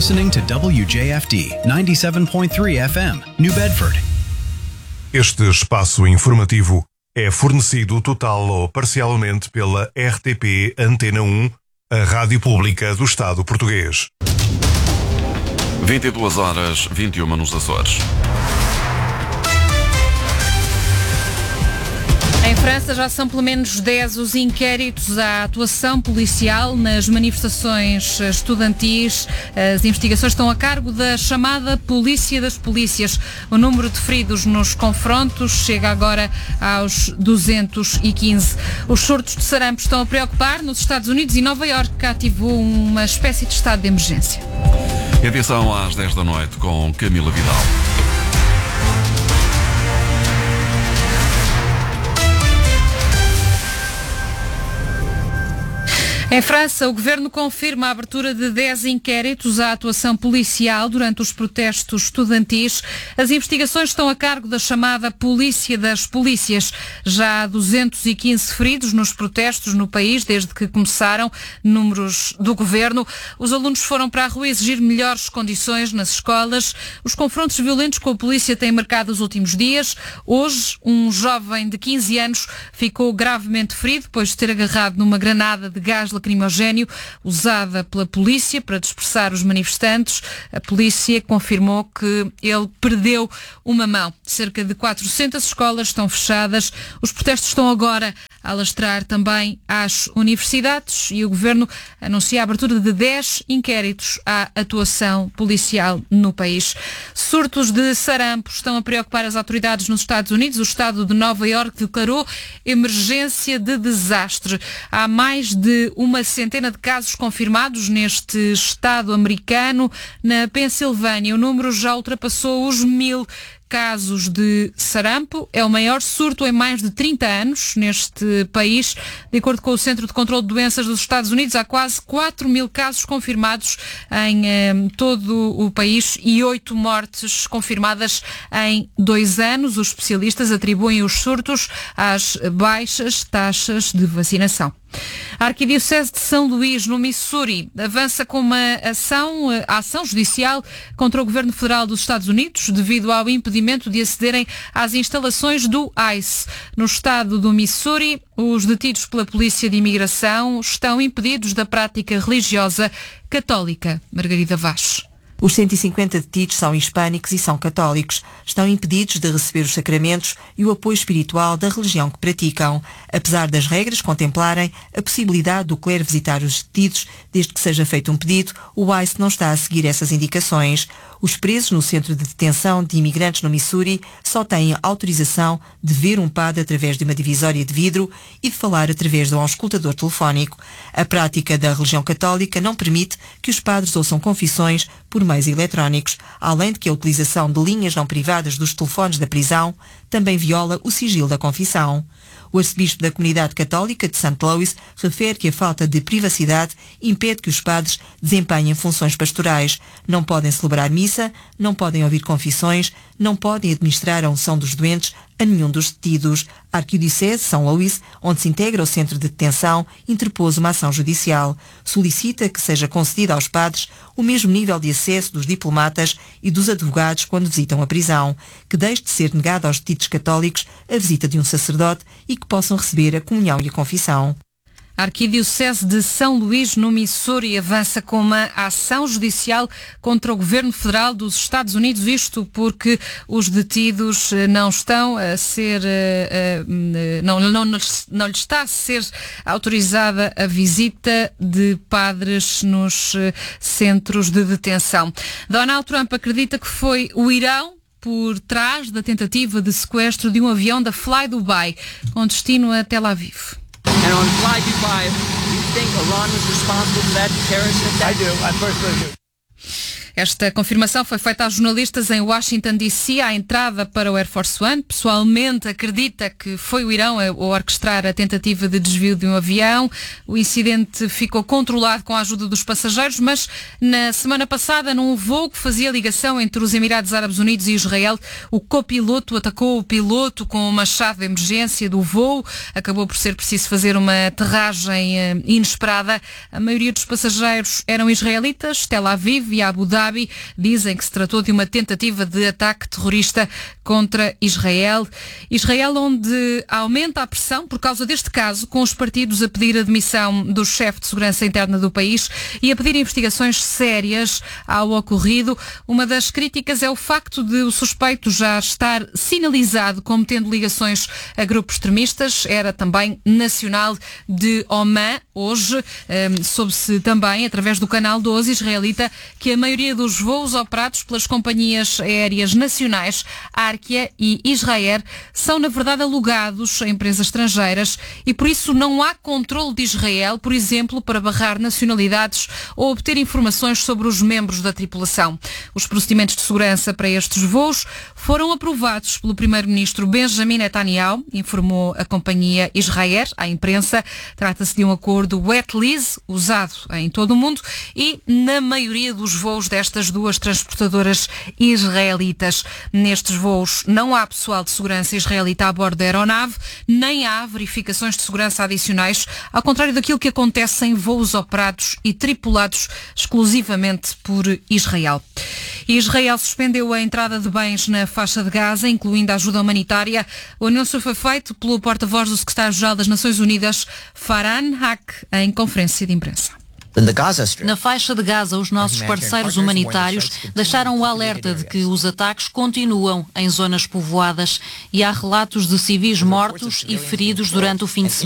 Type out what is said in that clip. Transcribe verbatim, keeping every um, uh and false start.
listening to W J F D ninety-seven point three F M, New Bedford. Este espaço informativo é fornecido total ou parcialmente pela R T P Antena um, a Rádio Pública do Estado Português. vinte e duas horas, vinte e uma nos Açores. Em França já são pelo menos dez os inquéritos à atuação policial nas manifestações estudantis. As investigações estão a cargo da chamada Polícia das Polícias. O número de feridos nos confrontos chega agora aos duzentos e quinze. Os surtos de sarampo estão a preocupar nos Estados Unidos e Nova Iorque ativou uma espécie de estado de emergência. Edição às dez da noite com Camila Vidal. Em França, o governo confirma a abertura de dez inquéritos à atuação policial durante os protestos estudantis. As investigações estão a cargo da chamada Polícia das Polícias. Já há duzentos e quinze feridos nos protestos no país desde que começaram, números do governo. Os alunos foram para a rua exigir melhores condições nas escolas. Os confrontos violentos com a polícia têm marcado os últimos dias. Hoje, um jovem de quinze anos ficou gravemente ferido depois de ter agarrado numa granada de gás lacrimogéneo usada pela polícia para dispersar os manifestantes. A polícia confirmou que ele perdeu uma mão. Cerca de quatrocentas escolas estão fechadas. Os protestos estão agora a alastrar também às universidades e o governo anuncia a abertura de dez inquéritos à atuação policial no país. Surtos de sarampo estão a preocupar as autoridades nos Estados Unidos. O estado de Nova Iorque declarou emergência de desastre. Há mais de uma centena de casos confirmados neste estado americano. Na Pensilvânia, o número já ultrapassou os mil casos de sarampo. É o maior surto em mais de trinta anos neste país. De acordo com o Centro de Controlo de Doenças dos Estados Unidos, há quase quatro mil casos confirmados em eh, todo o país e oito mortes confirmadas em dois anos. Os especialistas atribuem os surtos às baixas taxas de vacinação. A Arquidiocese de São Luís, no Missouri, avança com uma ação, a ação judicial contra o Governo Federal dos Estados Unidos devido ao impedimento de acederem às instalações do ICE. No estado do Missouri, os detidos pela Polícia de Imigração estão impedidos da prática religiosa católica. Margarida Vaz. Os cento e cinquenta detidos são hispânicos e são católicos. Estão impedidos de receber os sacramentos e o apoio espiritual da religião que praticam, apesar das regras contemplarem a possibilidade do clero visitar os detidos, desde que seja feito um pedido. O ICE não está a seguir essas indicações. Os presos no centro de detenção de imigrantes no Missouri só têm autorização de ver um padre através de uma divisória de vidro e de falar através de um auscultador telefónico. A prática da religião católica não permite que os padres ouçam confissões por meios eletrónicos, além de que a utilização de linhas não privadas dos telefones da prisão também viola o sigilo da confissão. O arcebispo da comunidade católica de Saint Louis refere que a falta de privacidade impede que os padres desempenhem funções pastorais. Não podem celebrar missa, não podem ouvir confissões, não podem administrar a unção dos doentes a nenhum dos detidos. A Arquidiocese de São Luís, onde se integra o centro de detenção, interpôs uma ação judicial. Solicita que seja concedido aos padres o mesmo nível de acesso dos diplomatas e dos advogados quando visitam a prisão, que deixe de ser negada aos detidos católicos a visita de um sacerdote e que possam receber a comunhão e a confissão. A Arquidiocese de São Luís, no Missouri, avança com uma ação judicial contra o Governo Federal dos Estados Unidos, isto porque os detidos não estão a ser, não, não, não lhes está a ser autorizada a visita de padres nos centros de detenção. Donald Trump acredita que foi o Irão por trás da tentativa de sequestro de um avião da Fly Dubai, com destino a Tel Aviv. And on Fly Dubai, do you think Iran was responsible for that terrorist attack? I do. I personally do. Esta confirmação foi feita aos jornalistas em Washington, D C, à entrada para o Air Force One. Pessoalmente acredita que foi o Irão a orquestrar a tentativa de desvio de um avião. O incidente ficou controlado com a ajuda dos passageiros, mas na semana passada, num voo que fazia ligação entre os Emirados Árabes Unidos e Israel, o copiloto atacou o piloto com uma chave de emergência do voo. Acabou por ser preciso fazer uma aterragem eh, inesperada. A maioria dos passageiros eram israelitas. Tel Aviv e Abu Dhabi dizem que se tratou de uma tentativa de ataque terrorista contra Israel. Israel, onde aumenta a pressão por causa deste caso, com os partidos a pedir a demissão do chefe de segurança interna do país e a pedir investigações sérias ao ocorrido. Uma das críticas é o facto de o suspeito já estar sinalizado como tendo ligações a grupos extremistas. Era também nacional de Oman. Hoje um, soube-se também, através do canal doze israelita, que a maioria dos voos operados pelas companhias aéreas nacionais, Arkia e Israel, são na verdade alugados a empresas estrangeiras e por isso não há controle de Israel, por exemplo, para barrar nacionalidades ou obter informações sobre os membros da tripulação. Os procedimentos de segurança para estes voos foram aprovados pelo primeiro-ministro Benjamin Netanyahu, informou a companhia Israel à imprensa. Trata-se de um acordo wet lease usado em todo o mundo e na maioria dos voos destas duas transportadoras israelitas. Nestes voos não há pessoal de segurança israelita a bordo da aeronave, nem há verificações de segurança adicionais, ao contrário daquilo que acontece em voos operados e tripulados exclusivamente por Israel. Israel suspendeu a entrada de bens na faixa de Gaza, incluindo a ajuda humanitária. O anúncio foi feito pelo porta-voz do secretário-geral das Nações Unidas, Farhan Haq, em conferência de imprensa. Na faixa de Gaza, os nossos parceiros humanitários deixaram o alerta de que os ataques continuam em zonas povoadas e há relatos de civis mortos e feridos durante o fim de semana.